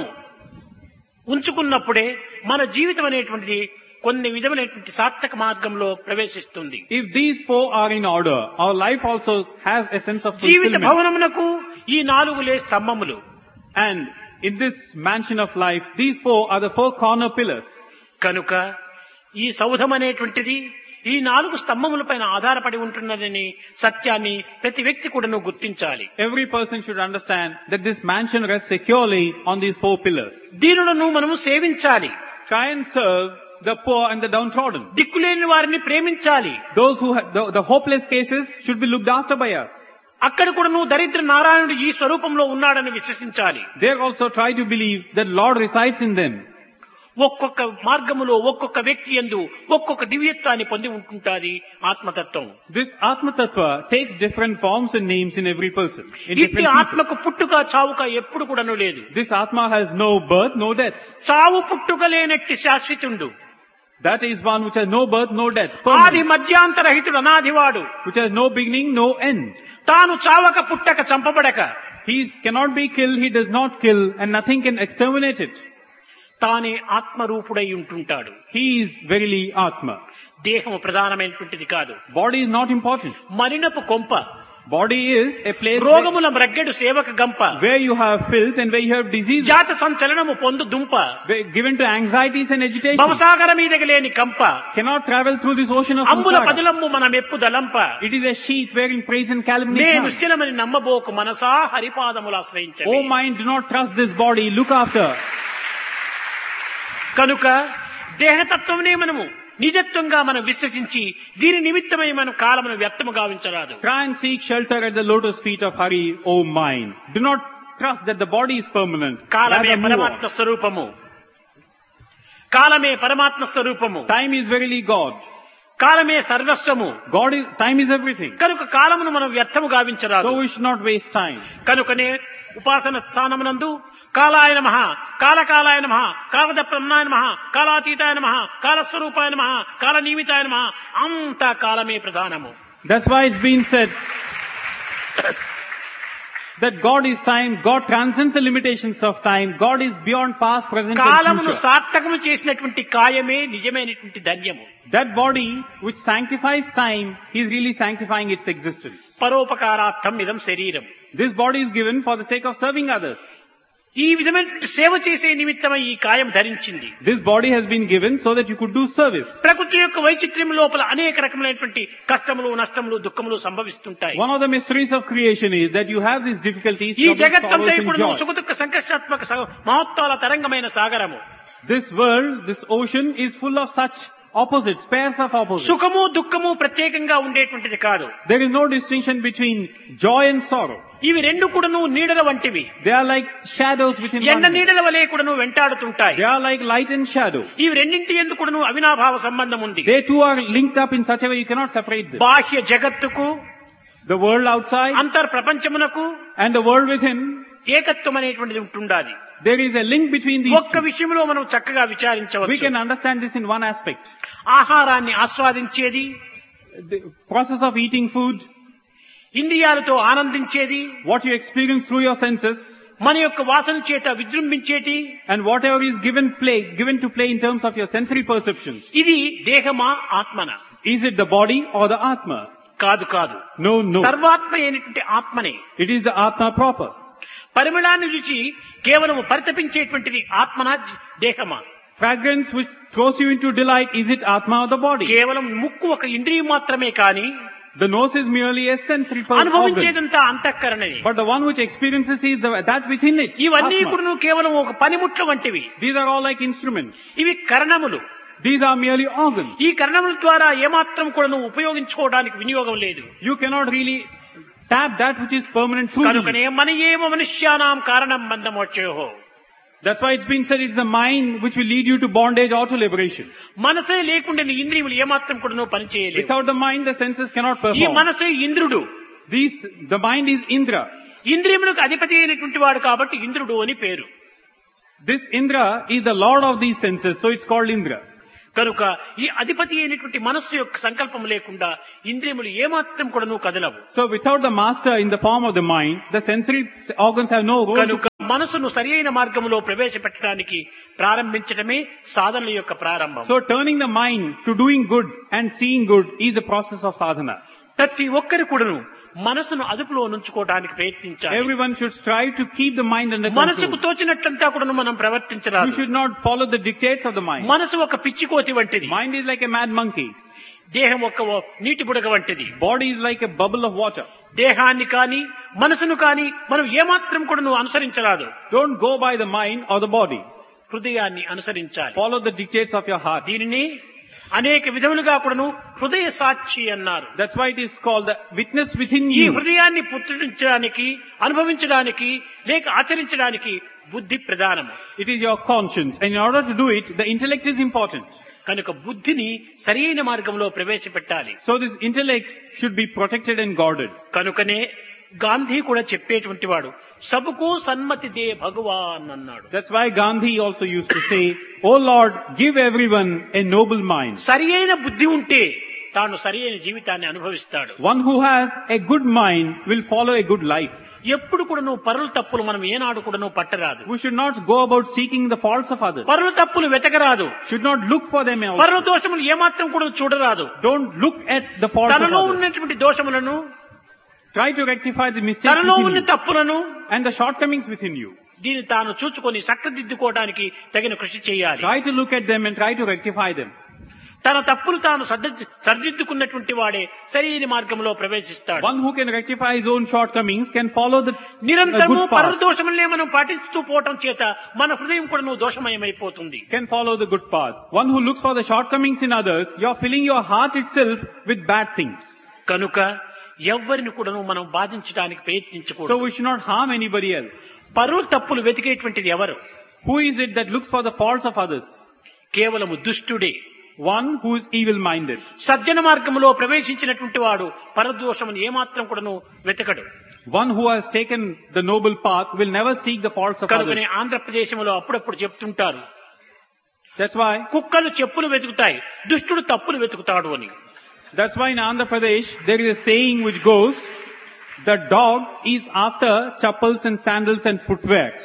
ఉంచుకున్నప్పుడే మన జీవితం అనేటువంటిది కొన్ని విధమైనటువంటి సార్థక మార్గంలో ప్రవేశిస్తుంది. If these 4 are in order, our life also has a sense of Jeevitha fulfillment. భవనమునకు ఈ 4 స్తంభములు. And in this mansion of life, these 4 are the 4 corner pillars. కనుక ఈ సౌధం అనేటువంటిది ఈ 4 స్తంభములపైన ఆధారపడి ఉంటున్నదని సత్యాన్ని ప్రతి వ్యక్తి కూడాను గుర్తించాలి. Every person should understand that this mansion rests securely on these 4 pillars. దీనులను మనము సేవించాలి. Try and serve the poor and the downtrodden. దిక్కులేని వారిని ప్రేమించాలి. Those who the hopeless cases should be looked after by us. అక్కడ కూడాను దరిద్ర నారాయణుడు ఈ స్వరూపంలో ఉన్నాడని విశ్వసించాలి. They also try to believe that Lord resides in them. ఒక్కొక్క మార్గములో ఒక్కొక్క వ్యక్తి యందు ఒక్కొక్క దివ్యత్వాన్ని పొంది ఉంటుంటాది ఆత్మతత్వం. This Atma Tattva takes different forms and names in every person. In ఇట్టి different people. ఆత్మకు పుట్టుక చావుక ఎప్పుడు కూడాను లేదు. This Atma has no birth, no death. చావు పుట్టుక లేనట్టి శాశ్వతుండు. That is one which has no birth, no death. ఆది Permanent. మధ్యాంతరహితుడు అనాదివాడు. Which has no beginning, no end. తాను చావక పుట్టక చంపబడక He cannot be killed, he does not kill, and nothing can exterminate it. తానే ఆత్మరూపుడై ఉంటుంటాడు. He is verily Atma. దేహము ప్రధానమైనటువంటిది కాదు. Body is not important. మలినపు కొంప, Body is a place రోగముల మ్రగ్గెడు సేవక గంప, where you have filth and where you have disease, జాత సంచలనము పొందు దుంప, given to anxieties and agitation. భవసాగర మీదకి లేని కంప, Cannot travel through this ocean of అంబుల samsara. పదిలమ్ము మన మెప్పు దలంప. It is a sheath wherein praise and calumny నే come. నిశ్చలమని నమ్మబోకు మనసా హరిపాదములు ఆశ్రయించండి. Oh mind, do not trust this body, look after. కనుక దేహతత్వమునే మనము నిజత్వంగా మనం విశ్వసించి దీని నిమిత్తమై మనం కాలమును వ్యర్థము గావించరాదు. Try and seek shelter at the lotus feet of Hari, O mind. Do not trust that the body is permanent. కాలమే Rather move పరమాత్మ on. స్వరూపము. కాలమే పరమాత్మ స్వరూపము. Time is verily God. కాలమే సర్వస్వము. Time is everything. కనుక కాలమును మనం వ్యర్థము గావించరాదు. So we should not waste time. కనుకనే ఉపాసన స్థానమునందు కాలాయ నమః, కాలకాలాయ నమః, కాలదప్రమణాయ నమః, కాలాతీతాయ నమః, కాలస్వరూపాయ నమః, కాలనియమితాయ నమః, అంతా కాలమే ప్రధానము. That's why it's been said that God is time, God transcends the limitations of time, God is beyond past, present and కాలమును future. సార్థకము చేసినటువంటి కాయమే నిజమైనటువంటి ధన్యము. That body which sanctifies time is really sanctifying its existence. పరోపకారార్థం ఇదం శరీరం. This body is given for the sake of serving others. ఈ విధమైనటువంటి సేవ చేసే నిమిత్తమై ఈ కాయం ధరించింది. This body has been given so that you could do service. ప్రకృతి యొక్క వైచిత్ర్యం లోపల అనేక రకములైనటువంటి కష్టములు, నష్టములు, దుఃఖములు సంభవిస్తుంటాయి. One of the mysteries of creation is that you have these difficulties, ఈ troubles, జగత్తంతా sorrows and ఇప్పుడు joy. సుఖ దుఃఖ సంకష్టాత్మక మహత్వాల తరంగమైన సాగరము. This world, this ocean is full of such opposites, pairs of opposites. సుఖము దుఃఖము ప్రత్యేకంగా ఉండేటువంటిది కాదు. There is no distinction between joy and sorrow. ఇవి రెండు కూడాను నీడల వంటివి. They are like shadows within ఎండ one. నీడల వలె కూడాను వెంటాడుతుంటాయి. They are like light and shadow. ఇవి రెండింటి యందు కూడాను అవినాభావ సంబంధం ఉంది. They too are linked up in such a way you cannot separate them. బాహ్య జగత్తుకు, The world outside అంతర్ ప్రపంచమునకు and the world within, ఏకత్వం అనేటువంటిది ఉంటుండాలి. there is a link between these ఒక్క విషయంలో మనం చక్కగా two. We విచారించవచ్చు. can understand this in one aspect. ఆహారాన్ని ఆస్వాదించేది, The process of eating food, ఇంద్రియాలతో ఆనందించేది, what you experience through your senses, మన యొక్క వాసన చేత విజృంభించేటి, and whatever is given to play in terms of your sensory perceptions. ఇది దేహమా ఆత్మన? Is it the body or the Atma? కాదు కాదు, No, no. సర్వాత్మ అయినటువంటి ఆత్మనే. It is the Atma proper. పరిమళాన్ని రుచి కేవలం పరితపించేటువంటిది ఆత్మనా దేహమా? Fragrance which throws you into delight, is it Atma or the body? కేవలం ముక్కు ఒక ఇంద్రియం మాత్రమే కాని The nose is merely a sensory organ. అనుభవించేదంతా అంతఃకరణని. But the one which experiences is that within it. ఇవన్నీ Atma. కూడా కేవలం ఒక పనిముట్ల వంటివి. These are all like instruments. ఇవి కరణములు. These are merely organs. ఈ కరణముల ద్వారా ఏమాత్రం కూడా నువ్వు ఉపయోగించుకోవడానికి వినియోగం లేదు. You cannot really tap that which is permanent through కనుకనే these. మన ఏవ మనుష్యానాం కారణం బంధమోక్షయోః. That's why it's been said it's the mind which will lead you to bondage or to liberation. మనసే లేకుండా నీ ఇంద్రియములు ఏమాత్రం కూడా నువ్వు పని చేయలేవు. Without the mind, the senses cannot ఈ perform. మనసే ఇంద్రుడు. The mind is Indra. ఇంద్రియములకు అధిపతి అయినటువంటి వాడు కాబట్టి ఇంద్రుడు అని పేరు. This Indra is the lord of these senses, so it's called Indra. కనుక ఈ అధిపతి అయినటువంటి మనస్సు యొక్క సంకల్పం లేకుండా ఇంద్రియములు ఏమాత్రం కూడా నువ్వు కదలవు. So without the master in the form of the mind, the sensory organs have no role. కనుక మనసును సరి అయిన మార్గంలో ప్రవేశపెట్టడానికి ప్రారంభించడమే సాధనల యొక్క ప్రారంభం. So turning the mind to doing good and seeing good is the process of sadhana. ప్రతి ఒక్కరు కూడాను మనసును అదుపులో ఉంచుకోవడానికి ప్రయత్నించాలి. Everyone should strive to keep the mind under మనసుకు control. తోచినట్లంతా కూడా మనం You ప్రవర్తించరాదు. should not follow the dictates of the mind. మనసు ఒక పిచ్చికోతి వంటిది. Mind is like a mad monkey. దేహం ఒక నీటి బుడగ వంటిది. Body is like a bubble of water. దేహాన్ని కాని మనసును కాని మనం ఏమాత్రం కూడా నువ్వు అనుసరించరాదు. Don't go by the mind or the body. హృదయాన్ని అనుసరించాలి. Follow the dictates of your heart. దీనిని అనేక విధములుగా కూడాను హృదయ సాక్షి అన్నారు. That's why it is called the witness within ఈ you. హృదయాన్ని పుట్టించడానికి, అనుభవించడానికి లేక ఆచరించడానికి బుద్ధి ప్రధానము. It is your conscience. And in order to do it, the intellect is important. కనుక బుద్ధిని సరైన మార్గంలో ప్రవేశపెట్టాలి. So this intellect should be protected and guarded. కనుకనే గాంధీ కూడా చెప్పేటువంటి వాడు సబుకు సన్మతి దే భగవాన్ అన్నాడు. That's why Gandhi also used to say, "Oh Lord, give everyone a noble mind." సరి అయిన బుద్ధి ఉంటే తాను సరి అయిన జీవితాన్ని అనుభవిస్తాడు. One who has a good mind will follow a good life. ఎప్పుడు కూడా నువ్వు పరుల తప్పులు మనం ఏనాడు కూడా నువ్వు పట్టరాదు. We should not go about seeking the faults of others. పరుల తప్పులు వెతకరాదు. Should not look for them also. పరుల దోషములు ఏమాత్రం కూడా చూడరాదు. Don't look at the faults of తనలో others. ఉన్నటువంటి దోషములను, Try to rectify the mistakes తనలో within ఉన్న you తప్పులను and the shortcomings within you. దీన్ని తాను చూచుకొని చక్కదిద్దుకోవడానికి తగిన కృషి చేయాలి. Try to look at them and try to rectify them. తన తప్పులు తాను సరిదిద్దుకున్నటువంటి వాడే సరైన మార్గంలో ప్రవేశిస్తాడు. One who can rectify his own shortcomings can follow the నిరంతరము good పరుల path. దోషములనే మనం పాటిస్తూ పోవటం చేత మన హృదయం కూడా నువ్వు దోషమయమైపోతుంది. Can follow the good path. One who looks for the shortcomings in others, you are filling your heart itself with bad things. కనుక ఎవ్వరిని కూడా మనం బాధించడానికి So ప్రయత్నించకూడదు. we should not harm anybody else. పరుల తప్పులు వెతికేటువంటిది ఎవరు? Who is it that looks for the faults of others? కేవలము దుష్టుడే. One who is evil-minded. సజ్జన మార్గంలో ప్రవేశించినటువంటి వాడు పరదోషమును ఏమాత్రం కూడా వెతకడు. One who has taken the noble path will never seek the faults of కనుకనే others. ఆంధ్రప్రదేశంలో అప్పుడప్పుడు చెప్తుంటారు, That's why కుక్కలు చెప్పులు వెతుకుతాయి, దుష్టుడు తప్పులు వెతుకుతాడు అని. That's why in Andhra Pradesh there is a saying which goes, the dog is after chappals and sandals and footwear,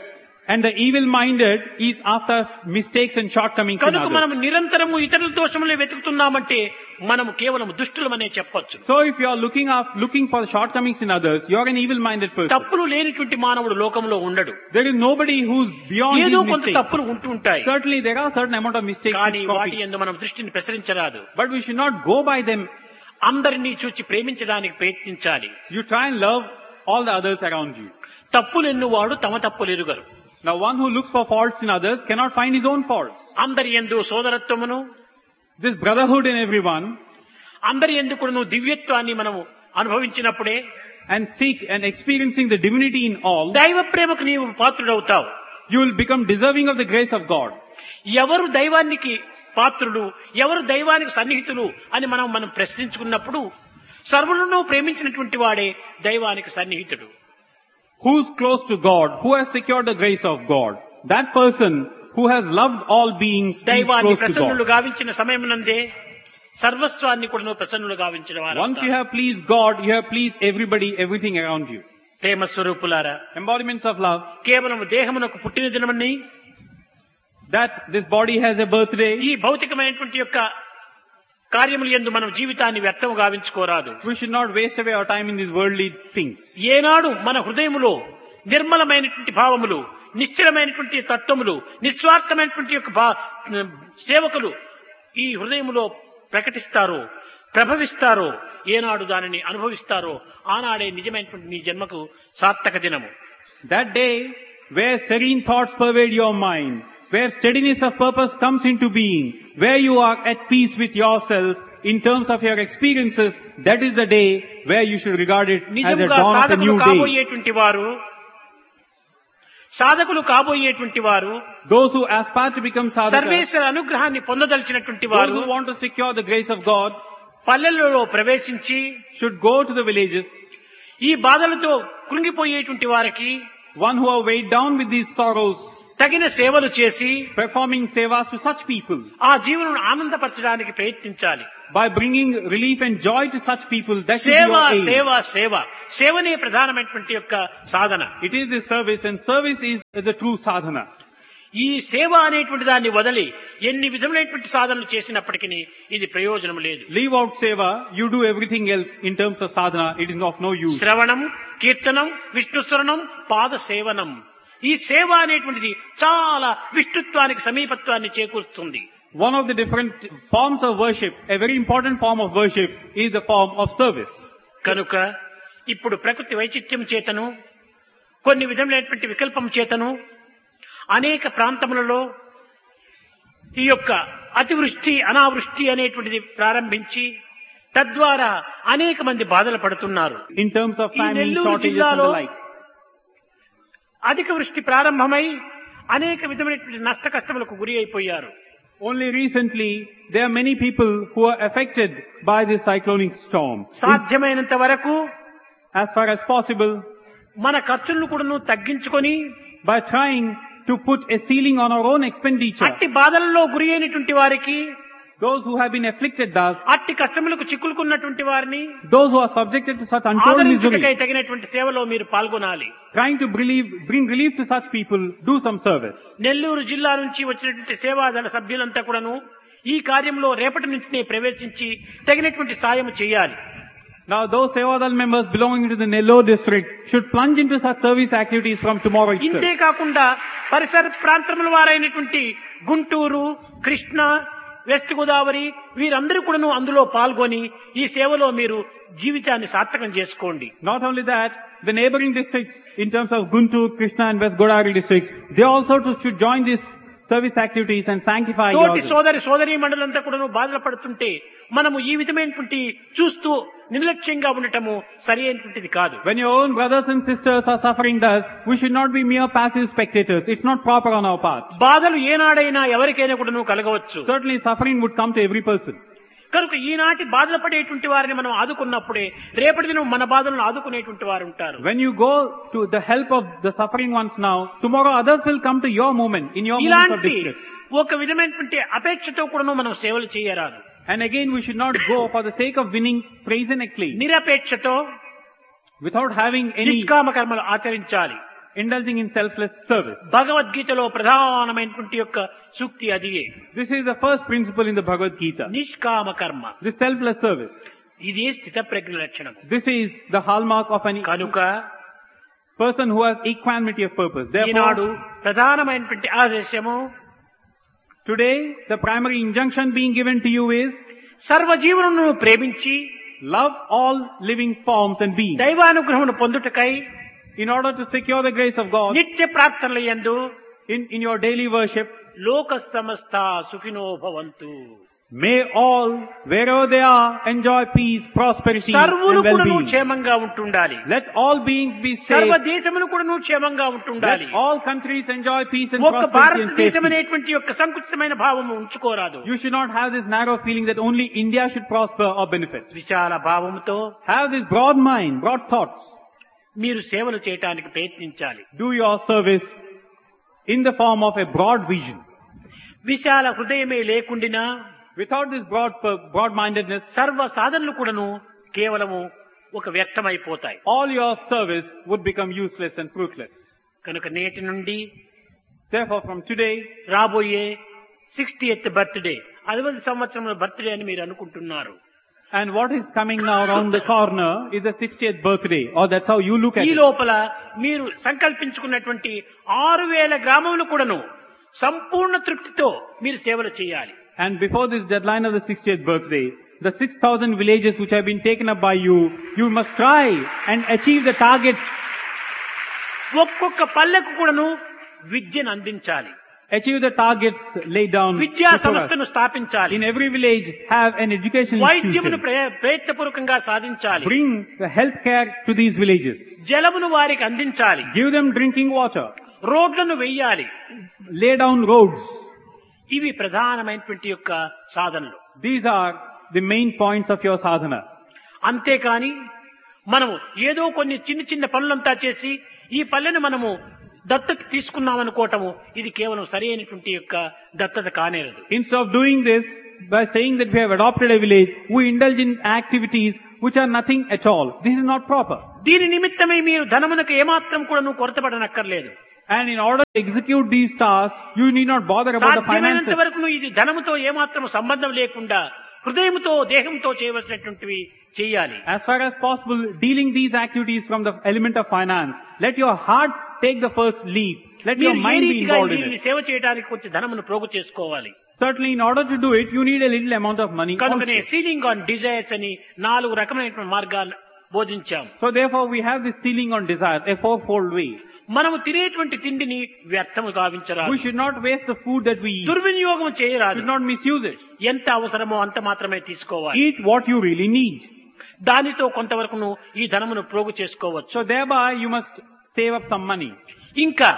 And the evil-minded is after mistakes and shortcomings in కనుక మనం others. నిరంతరము ఇతరుల దోషములే వెతుకుతున్నామంటే మనము కేవలం దుష్టులమనే చెప్పొచ్చు. So if you are looking for shortcomings in others, you are an evil-minded person. తప్పులు లేనిటువంటి మానవుడు లోకంలో ఉండడు. There is nobody who's beyond ఏదో these కొంత mistakes. తప్పులు ఉంటూ ఉంటాయి. Certainly there are certain amount of mistakes కానీ in వాటి copy. యందు మనం దృష్టిని ప్రసరించరాదు. But we should not go by them. అందరినీ చూచి ప్రేమించడానికి ప్రయత్నించాలి. You try and love all the others around you. తప్పులెన్నువాడు తమ తప్పులు ఎరుగరు. Now one who looks for faults in others cannot find his own faults. అందరి యందు సోదరత్వమును, This brotherhood in everyone అందరి యందు కూడాను దివ్యత్వాన్ని మనము అనుభవించినప్పుడే and seek and experiencing the divinity in all, దైవ ప్రేమకు నీవు పాత్రుడవుతావు. you will become deserving of the grace of God. ఎవరు దైవానికి పాత్రులు, ఎవరు దైవానికి సన్నిహితులు అని మనం ప్రశ్నించుకున్నప్పుడు సర్వులను ప్రేమించినటువంటి వాడే దైవానికి సన్నిహితుడు. Who's close to God, who has secured the grace of God, that person who has loved all beings is దైవాన్ని close to ప్రసన్నులు God. గావించిన సమయమునందే సర్వస్వాన్ని కూడా ప్రసన్నులు గావించిన Once you వారు. have pleased God, you have pleased everybody, everything around you. ప్రేమ స్వరూపులారా, Embodiments of love, కేవలం దేహమునకు పుట్టిన దినమని that this body has a birthday. ఈ భౌతికమైనటువంటి యొక్క కార్యములు యందు మనం జీవితాన్ని వ్యర్థము గావించుకోరాదు. We should not waste away our time in these worldly things. ఏనాడు మన హృదయములో నిర్మలమైనటువంటి భావములు, నిశ్చలమైనటువంటి తత్వములు, నిస్వార్థమైనటువంటి యొక్క సేవకులు ఈ హృదయములో ప్రకటిస్తారో, ప్రభవిస్తారో, ఏనాడు దానిని అనుభవిస్తారో ఆనాడే నిజమైనటువంటి నీ జన్మకు సార్థక దినము. That day where serene thoughts pervade your mind, where steadiness of purpose comes into being, where you are at peace with yourself in terms of your experiences, that is the day where you should regard it as the నిజంగా dawn of a సాధకులు new day. కాబోయేటువంటి వారు Those who aspire to become sadhakas, సర్వేశ్వర అనుగ్రహాన్ని పొందదలిచినటువంటి those వారు who want to secure the grace of God, పల్లెలలో ప్రవేశించి should go to the villages. ఈ బాధలతో కృంగిపోయేటువంటి వారికి One who are weighed down with these sorrows, తగిన సేవలు చేసి performing sevas to such people, ఆ జీవనను ఆనందపరచడానికి ప్రయత్నించాలి. by bringing relief and joy to such people, that is సేవ your aim. సేవ సేవ సేవనే ప్రధానమైనటువంటి యొక్క సాధన. It is the service, and service is the true sadhana. ఈ సేవ అనేటువంటి దాన్ని వదిలి ఎన్ని విధములైనటువంటి సాధనలు చేసినప్పటికీ ఇది ప్రయోజనం లేదు. Leave out seva, you do everything else in terms of sadhana, it is of no use. శ్రవణం, కీర్తనం, విష్ణుస్మరణం, పాద సేవనం, ఈ సేవ అనేటువంటిది చాలా విష్ణుత్వానికి సమీపత్వాన్ని చేకూరుస్తుంది. One of the different forms of worship, a very important form of worship, is the form of service. కనుక ఇప్పుడు ప్రకృతి వైచిత్యం చేతను, కొన్ని విధములైనటువంటి వికల్పం చేతను అనేక ప్రాంతములలో ఈ యొక్క అతివృష్టి అనావృష్టి అనేటువంటిది ప్రారంభించి తద్వారా అనేక మంది బాధలు పడుతున్నారు. In terms of ఈ famine, నెల్లూరు shortages and జిల్లాలో the like. అధిక వృష్టి ప్రారంభమై అనేక విధమైనటువంటి నష్ట కష్టములకు గురి అయిపోయారు. Only recently, there are many people who are affected by this cyclonic storm. సాధ్యమైనంత వరకు As far as possible, మన ఖర్చులను కూడా తగ్గించుకొని by trying to put a ceiling on our own expenditure, అట్టి బాధలలో గురి అయినటువంటి వారికి, those who have been afflicted thus, అట్టి కష్టములకు చిక్కులుకున్నటువంటి వారిని those who are subjected to such untold ఆదరించుటకై misery, తగినటువంటి సేవలో మీరు పాల్గొనాలి. trying to bring relief to such people, do some service. Nellore జిల్లా నుంచి వచ్చినటువంటి సేవాదళ సభ్యులంతా కూడాను ఈ కార్యంలో రేపటి నుంచి ప్రవేశించి తగినటువంటి సాయం చేయాలి. Now those Sevadal members belonging to the Nellore district should plunge into such service activities from tomorrow itself. ఇంతే కాకుండా పరిసర ప్రాంతముల వారైనటువంటి గుంటూరు, కృష్ణ, వెస్ట్ గోదావరి వీరందరూ కూడాను అందులో పాల్గొని ఈ సేవలో మీరు జీవితాన్ని సార్థకం చేసుకోండి. Not only that, the neighboring districts in terms of Guntur, Krishna and West Godavari districts, they also should join these service activities and sanctify తోటి yourselves. సోదరి మండలంతా కూడాను బాధలు పడుతుంటే మనము ఈ విధమైనటువంటి చూస్తూ నిర్లక్ష్యంగా ఉండటము సరి అయినటువంటిది కాదు. When your own brothers and sisters are suffering thus, we should not be mere passive spectators. It's not proper on our part. బాధలు ఏనాడైనా ఎవరికైనా కూడాను కలగవచ్చు. Certainly suffering would come to every person. కనుక ఈనాటి బాధలు పడేటువంటి వారిని మనం ఆదుకున్నప్పుడే రేపటి దినం మన బాధలను ఆదుకునేటువంటి వారు ఉంటారు. When you go to the help of the suffering ones now, tomorrow others will come to your moment, in your moment of ఇలాంటి distress. ఒక విధమైనటువంటి అపేక్షతో కూడాను మనం సేవలు చేయరాదు. And again, we should not go for the sake of winning praise and acclaim, నిరపేక్షతో without having any, నిష్కామ కర్మలు ఆచరించాలి. indulging in selfless service. భగవద్గీతలో ప్రధానమైనటువంటి యొక్క సూక్తి అదియే. This is the first principle in the Bhagavad Gita. నిష్కామ కర్మ. This selfless service. ఇది స్థితప్రజ్ఞ లక్షణం. This is the hallmark of an కనుక person who has equanimity of purpose. Eenadu Therefore, ప్రధానమైనటువంటి ఆదేశము today the primary injunction being given to you is సర్వజీవులను ప్రేమించి love all living forms and beings. దైవానుగ్రహమును పొందుటకై In order to secure the grace of God నిత్య ప్రార్థనల యందు in your daily worship, లోక సమస్త సుఖినో భవంతు. may all, wherever they are, enjoy peace, prosperity సర్వులు and కూడా well-being. క్షేమంగా ఉంటుండాలి. Let all beings be సర్వ safe. దేశములు కూడా క్షేమంగా ఉంటుండాలి. Let all countries enjoy peace and ఒక్క prosperity and భారతదేశం safety. అనేటువంటి యొక్క సంకుచితమైన భావము ఉంచుకోరాదు. You should not have this narrow feeling that only India should prosper or benefit. Vishala భావముతో Have this broad mind, broad thoughts. మీరు సేవలు చేయటానికి ప్రయత్నించాలి. Do your service in the form of a broad vision. విశాల హృదయమే లేకుండినా Without this broad-mindedness, సర్వ సాధనలు కూడాను కేవలము ఒక వ్యక్తమైపోతాయి. all your service would become useless and fruitless. కనుక నేటి నుండి Therefore, from today, రాబోయే 60th బర్త్డే 60 సంవత్సరముల బర్త్డే అని మీరు అనుకుంటున్నారు. and what is coming now around the corner is the 60th birthday, or that's how you look at ఈ it. లోపల మీరు సంకల్పించుకున్నటువంటి 6000 గ్రామములు కూడాను సంపూర్ణ తృప్తితో మీరు సేవలు చేయాలి. And before this deadline of the 60th birthday, the 6,000 villages which have been taken up by you, you must try and achieve the targets. ఒక్కొక్క పల్లెకు కూడాను విద్యను అందించాలి. Achieve the targets laid down విద్యా before us. సంస్థను స్థాపించాలి. In every village, have an education వైద్యమును institution. ప్రయత్నపూర్వకంగా సాధించాలి. Bring the health care to these villages. జలమును వారికి అందించాలి. Give them drinking water. రోడ్లను వెయ్యాలి. Lay down roads. ఇవి ప్రధానమైనటువంటి యొక్క సాధనలు. These are the main points of your sadhana. అంతేకాని మనము ఏదో కొన్ని చిన్న చిన్న పనులంతా చేసి ఈ పల్లెను మనము దత్తత తీసుకున్నామనుకోవటము ఇది కేవలం సరైనటువంటి యొక్క దత్తత కానేరదు. Instead of doing this, by saying that we have adopted a village, we indulge in activities which are nothing at all. This is not proper. దీని నిమిత్తమై మీరు ధనమునకు ఏమాత్రం కూడా నువ్వు కొరతపడనక్కర్లేదు. And in order to execute these tasks, you need not bother about the సాధ్యమైనంత finances. వరకు నువ్వు ఇది ధనముతో ఏమాత్రం సంబంధం లేకుండా హృదయముతో దేహంతో చేయవలసినటువంటివి చేయాలి. As far as possible, dealing these activities from the element of finance. Let your heart take the first lead. Let your మీరు ఏ mind be రీతిగా involved in దీనిని it. సేవ చేయడానికి కొంచెం ధనమును ప్రోగు చేసుకోవాలి. Certainly, in order to do it, you need a little amount of money కనుకనే also. సీలింగ్ ఆన్ డిజైర్స్ అని 4 రకమైనటువంటి మార్గాలు బోధించాం. So therefore, we have this ceiling on desire, a fourfold way. మనము తినేటువంటి తిండిని వ్యర్థము గావించరాదు. We should not waste the food that we eat. దుర్వినియోగం We చేయరాదు. should not misuse it. ఎంత అవసరమో అంత మాత్రమే తీసుకోవాలి. Eat what you really need. దానితో కొంతవరకు ఈ ధనమును ప్రోగు చేసుకోవచ్చు. So thereby, you must save up some money. ఇంకా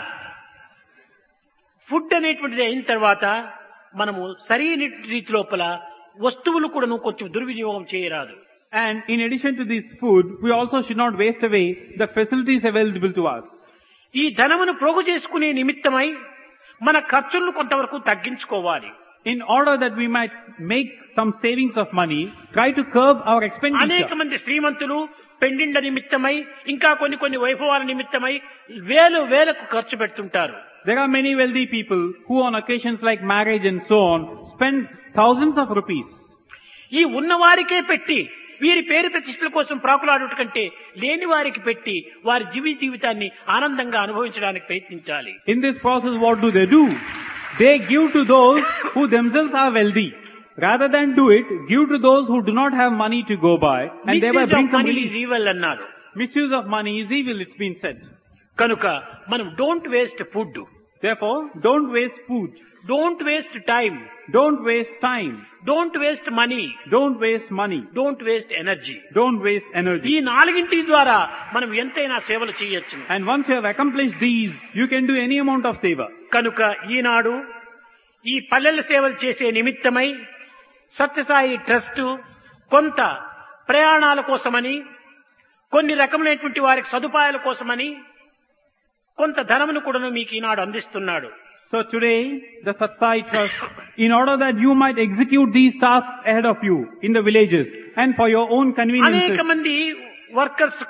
ఫుడ్ అనేటువంటిది అయిన తర్వాత మనము సరైన రీతి లోపల వస్తువులు కూడా కొంచెం దుర్వినియోగం చేయరాదు. And in addition to this food, we also should not waste away the facilities available to us. ఈ ధనమును ప్రోగు చేసుకునే నిమిత్తమై మన ఖర్చులను కొంతవరకు తగ్గించుకోవాలి. In order that we might make some savings of money, try to curb our అనేక expenditure. మంది శ్రీమంతులు పెండిండ్ల నిమిత్తమై ఇంకా కొన్ని వైభవాల నిమిత్తమై వేలకు ఖర్చు పెడుతుంటారు. There are many wealthy people who on occasions like marriage and so on spend thousands of rupees. ఈ ఉన్నవారికే పెట్టి వీరి పేరు ప్రతిష్టల కోసం ప్రాకులాడుట కంటే లేని వారికి పెట్టి వారి జీవితాన్ని ఆనందంగా అనుభవించడానికి ప్రయత్నించాలి. In this process, what do? They give to those who themselves are wealthy. Rather than do it, give to those who do not have money to go by, and thereby Misuse bring of some money relief. is evil అన్నారు. Misuse of money is evil, it's been said. కనుక మనం don't waste food, Therefore, don't waste food. Don't waste time, Don't waste time. Don't waste money, Don't waste money. Don't waste energy. Don't waste ఈ energy. 4 ద్వారా మనం ఎంతైనా సేవలు చేయొచ్చు. And once you have accomplished these, you can do any amount of favor. కనుక ఈనాడు ఈ పల్లెల సేవలు చేసే నిమిత్తమై సత్యసాయి ట్రస్ట్ కొంత ప్రయాణాల కోసమని, కొన్ని రకమైనటువంటి వారికి సదుపాయాల కోసమని కొంత ధనమును కూడా మీకు ఈనాడు అందిస్తున్నాడు. So today, the Satsai Trust, in order that you might execute these tasks ahead of you in the villages and for your own అనేక conveniences, మంది వర్కర్స్ కు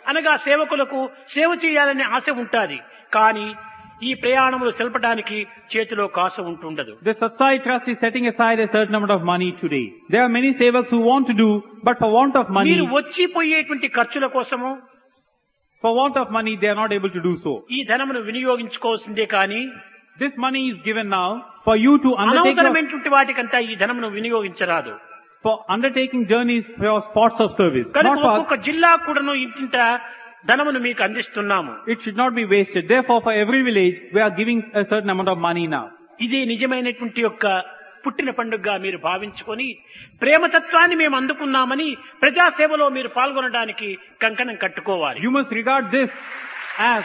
అనగా సేవకులకు సేవ చేయాలనే ఆశ ఉంటాది. కానీ ఈ ప్రయాణములు తెలపడానికి చేతిలో కాసు ఉంటుండదు. The Satsai Trust is setting aside a certain amount of money today. There are many sevaks who want to do, but for want of money, మీరు వచ్చిపోయేటువంటి ఖర్చుల కోసము for want of money, they are not able to do so. ఈ ధనమును వినియోగించుకోవాల్సిందే కానీ This money is given now for you to undertake అనవసరమైనటువంటి వాటికంతా ఈ ధనమును వినియోగించరాదు. for undertaking journeys for your spots of service. కనుక Not for, ఒక్కొక్క జిల్లా కూడాను ఇంతింత ధనమును మీకు అందిస్తున్నాము. it should not be wasted. Therefore, for every village, we are giving a certain amount of money now. ఇది నిజమైనటువంటి యొక్క పుట్టిన పండుగగా మీరు భావించుకొని ప్రేమతత్వాన్ని మేము అందుకున్నామని ప్రజాసేవలో మీరు పాల్గొనడానికి కంకణం కట్టుకోవాలి. You must regard this as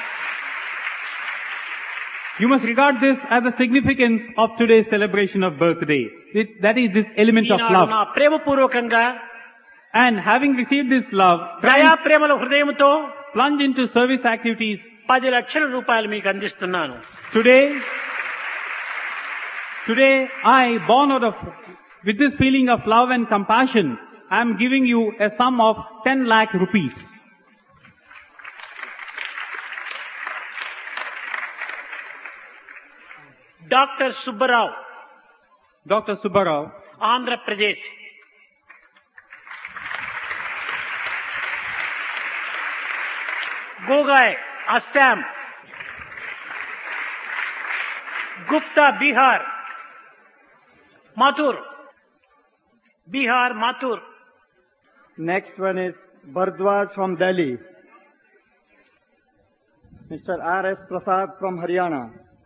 the significance of today's celebration of birthday. That is this element of Eenadu love. నా ప్రేమపూర్వకంగా And having received this love, దయా ప్రేమల హృదయంతో plunge into service activities. 10 లక్షల రూపాయలు మీకు అందిస్తున్నాను. Today, with this feeling of love and compassion, I am giving you a sum of 10 lakh rupees. Doctor Subbarao, Dr. Subbarao, Andhra Pradesh. Gogoi, Assam. Gupta, Bihar. Mathur, Bihar, Mathur. Next one is Bhardwaj from Delhi. Mr. R.S. Prasad from Haryana.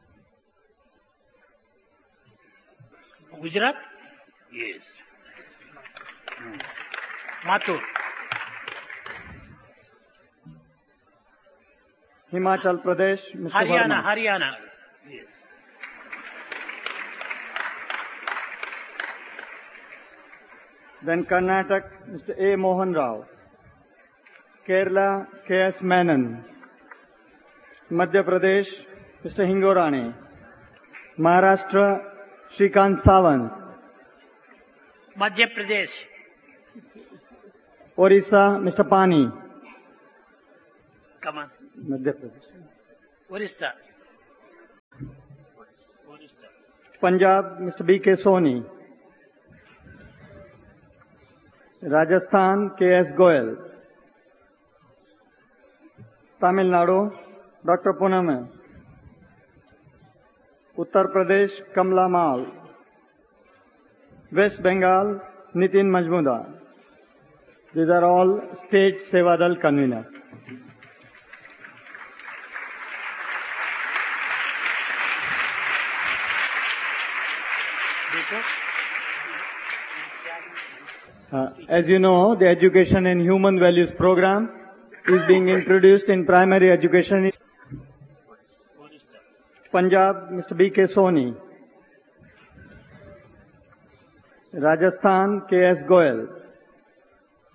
Gujarat, yes. Mathur. Himachal Pradesh, Mr. Haryana, Verma. Haryana. Then Karnataka, Mr. A. Mohan Rao. Kerala, K.S. Menon. Madhya Pradesh, Mr. Hingorani. Maharashtra, Shrikant Sawant. Madhya Pradesh. Orissa, Mr. Pani. Come on. Madhya Pradesh. Orissa. Punjab, Mr. B.K. Soni. Rajasthan, K.S. Goyal. Tamil Nadu, Dr. Poonam. Uttar Pradesh, Kamla Mal. West Bengal, Nitin Majmudar. These are all state Sevadal conveners. As you know, the Education and Human Values program is being introduced in primary education. Punjab, Mr. B.K. Soni. Rajasthan, K.S. Goyal.